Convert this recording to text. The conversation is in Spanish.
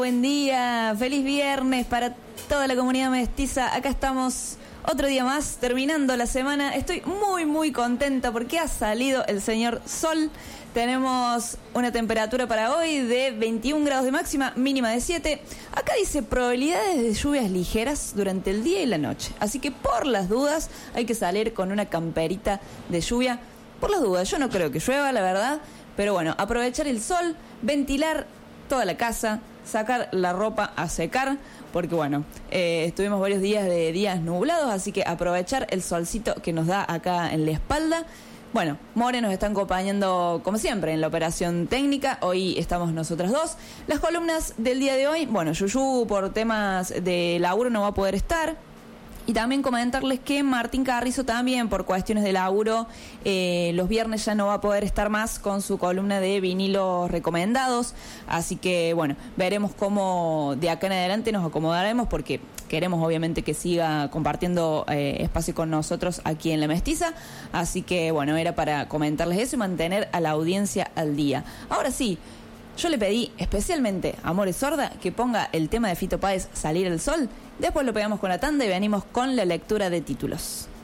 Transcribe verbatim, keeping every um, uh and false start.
Buen día, feliz viernes para toda la comunidad mestiza. Acá estamos otro día más, terminando la semana. Estoy muy, muy contenta porque ha salido el señor Sol. Tenemos una temperatura para hoy de veintiún grados de máxima, mínima de siete. Acá dice probabilidades de lluvias ligeras durante el día y la noche. Así que por las dudas hay que salir con una camperita de lluvia. Por las dudas, yo no creo que llueva, la verdad. Pero bueno, aprovechar el sol, ventilar toda la casa, sacar la ropa a secar, porque bueno, eh, estuvimos varios días de días nublados, así que aprovechar el solcito que nos da acá en la espalda. Bueno, More nos está acompañando como siempre en la operación técnica, hoy estamos nosotras dos. Las columnas del día de hoy, bueno, Yuyu por temas de laburo no va a poder estar. Y también comentarles que Martín Carrizo también por cuestiones de laburo eh, los viernes ya no va a poder estar más con su columna de vinilos recomendados, así que bueno, veremos cómo de acá en adelante nos acomodaremos porque queremos obviamente que siga compartiendo eh, espacio con nosotros aquí en La Mestiza, así que bueno, era para comentarles eso y mantener a la audiencia al día. Ahora sí, yo le pedí especialmente a More Sorda que ponga el tema de Fito Páez, Salir el Sol. Después lo pegamos con la tanda y venimos con la lectura de títulos.